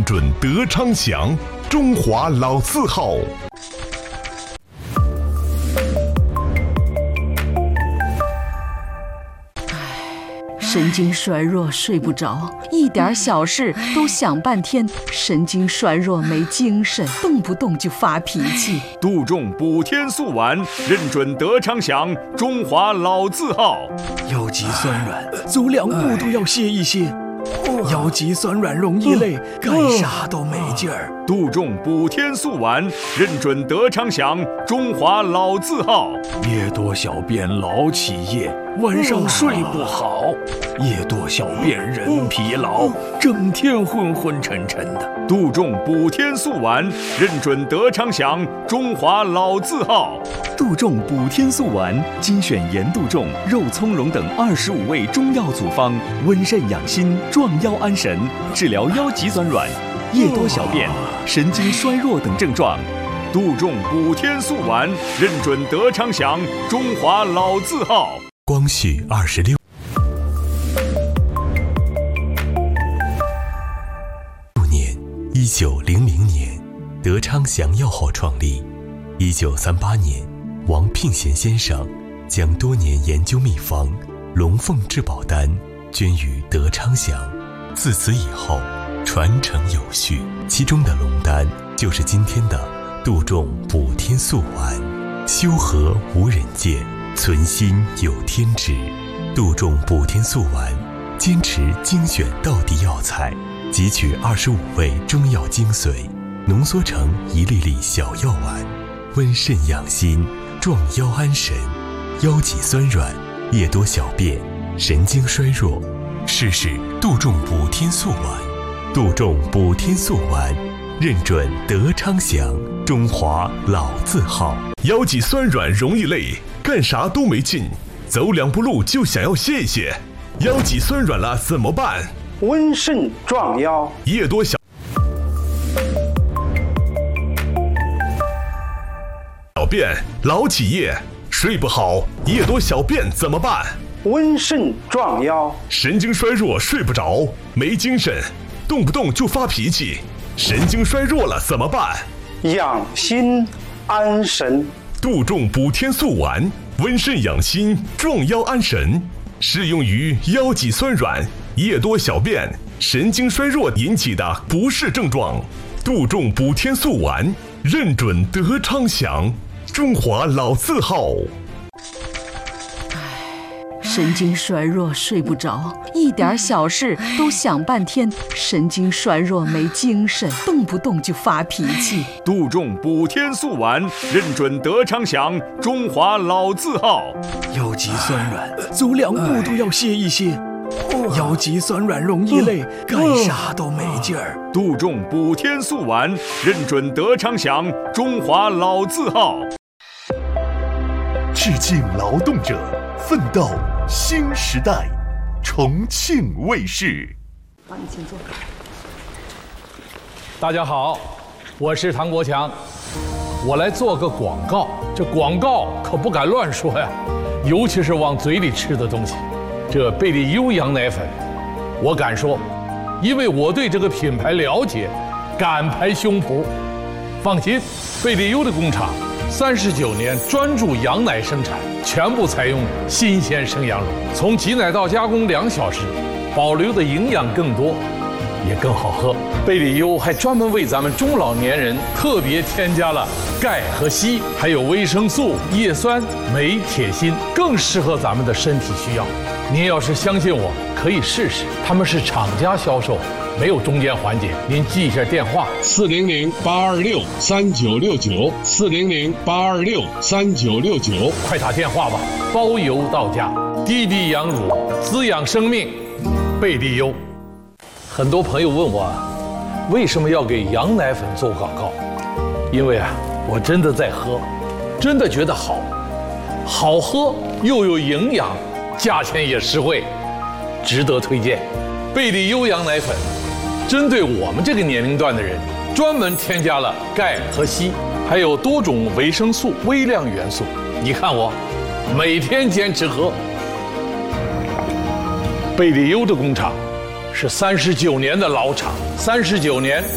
准德昌祥，中华老字号。 神经衰弱睡不着，一点小事都想半天，神经衰弱没精神，动不动就发脾气。 杜仲补天素丸，认准德昌祥，中华老字号。 腰脊酸软，走两步都要歇一歇。腰脊酸软容易累，干啥都没劲儿。 杜仲补天素丸，认准德昌祥，中华老字号。 夜多小便老起夜，晚上睡不好。夜多小便人疲劳，整天昏昏沉沉的。 杜仲补天素丸，认准德昌祥，中华老字号。 杜仲补天素丸，精选盐杜仲、肉苁蓉等25味中药组方，温肾养心，壮腰安神，治疗腰脊酸软、夜多小便、神经衰弱等症状。 杜仲补天素丸，认准德昌祥，中华老字号。 光绪26年，1900年，德昌祥药号创立。1938年，王聘贤先生将多年研究秘方龙凤至宝丹捐于德昌祥，自此以后传承有序，其中的龙丹就是今天的杜仲补天素丸。修和无人见，存心有天知。杜仲补天素丸坚持精选道地药材，汲取25味中药精髓，浓缩成一粒粒小药丸，温肾养心，壮腰安神。腰脊酸软、夜多小便、神经衰弱，试试杜仲补天素丸。杜仲补天素丸，认准德昌祥，中华老字号。腰脊酸软容易累，干啥都没劲，走两步路就想要歇一歇。腰脊酸软了怎么办？ 温肾壮腰。 夜多小便老起夜，睡不好，夜多小便怎么办？ 温肾壮腰。 神经衰弱睡不着，没精神，动不动就发脾气，神经衰弱了怎么办？ 养心安神。 杜仲补天素丸，温肾养心，壮腰安神，适用于腰脊酸软、夜多小便、神经衰弱引起的不适症状。杜仲补天素丸，认准德昌祥，中华老字号。 神经衰弱睡不着，一点小事都想半天，神经衰弱没精神，动不动就发脾气。 杜仲补天素丸，认准德昌祥，中华老字号。 腰脊酸软，走两步都要歇一歇。腰脊酸软容易累，干啥都没劲儿。 杜仲补天素丸，认准德昌祥，中华老字号。 致敬劳动者，奋斗新时代。重庆卫视。 好，你请坐。 大家好，我是唐国强，我来做个广告。这广告可不敢乱说呀，尤其是往嘴里吃的东西。这贝利优羊奶粉，我敢说，因为我对这个品牌了解，敢拍胸脯。放心，贝利优的工厂39年专注羊奶生产，全部采用新鲜生羊乳，从挤奶到加工2小时，保留的营养更多，也更好喝。贝利优还专门为咱们中老年人特别添加了钙和硒，还有维生素、叶酸、镁、铁、锌，更适合咱们的身体需要。您要是相信我，可以试试。他们是厂家销售，没有中间环节。您记一下电话：400-826-3969，400-826-3969，快打电话吧，包邮到家。滴滴羊乳，滋养生命，贝利优。很多朋友问我，为什么要给羊奶粉做广告？因为我真的在喝，真的觉得好喝又有营养，价钱也实惠，值得推荐。贝利优羊奶粉针对我们这个年龄段的人，专门添加了钙和硒，还有多种维生素、微量元素。你看我每天坚持喝。贝利优的工厂是39年的老厂，39年